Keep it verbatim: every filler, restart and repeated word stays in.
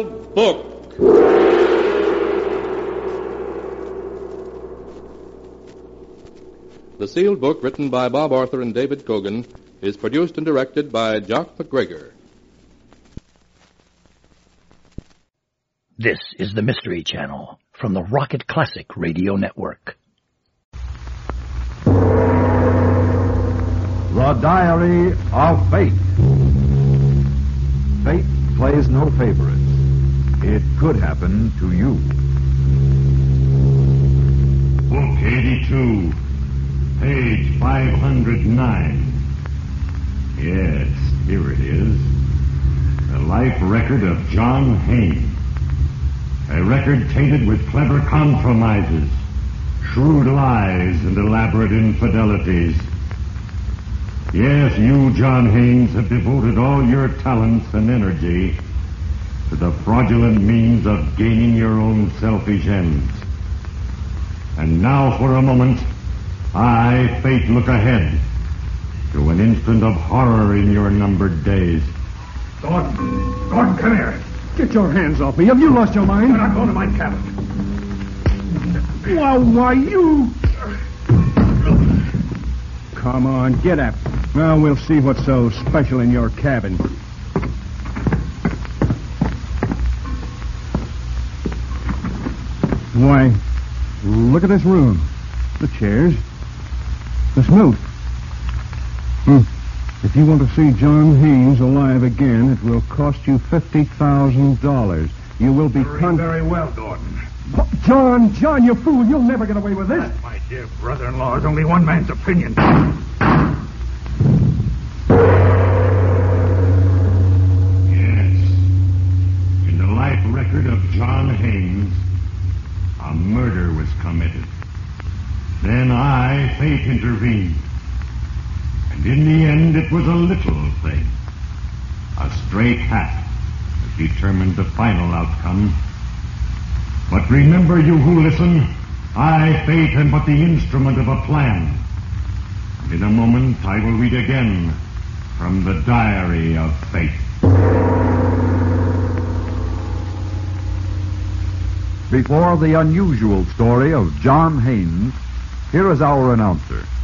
Sealed Book. The Sealed Book, written by Bob Arthur and David Cogan, is produced and directed by Jock McGregor. This is the Mystery Channel from the Rocket Classic Radio Network. The Diary of Fate. Fate plays no favorites. It could happen to you. Book eighty-two, page five hundred nine. Yes, here it is. The life record of John Haynes. A record tainted with clever compromises, shrewd lies, and elaborate infidelities. Yes, you, John Haynes, have devoted all your talents and energy to the fraudulent means of gaining your own selfish ends. And now, for a moment, I, Fate, look ahead to an instant of horror in your numbered days. Gordon, Gordon, come here. Get your hands off me. Have you lost your mind? I'm going to my cabin. Why, why, you... Come on, get up. Now we'll see what's so special in your cabin. Why, look at this room. The chairs. The snoot. Hmm. If you want to see John Haynes alive again, it will cost you fifty thousand dollars. You will be... Very, con- very well, Gordon. Oh, John, John, you fool. You'll never get away with this. That, my dear brother-in-law, is only one man's opinion. Yes. In the life record of John Haynes, a murder was committed. Then I, Fate, intervened. And in the end, it was a little thing. A straight hat that determined the final outcome. But remember, you who listen, I, Fate, am but the instrument of a plan. And in a moment, I will read again from the Diary of Fate. Before the unusual story of John Haynes, here is our announcer.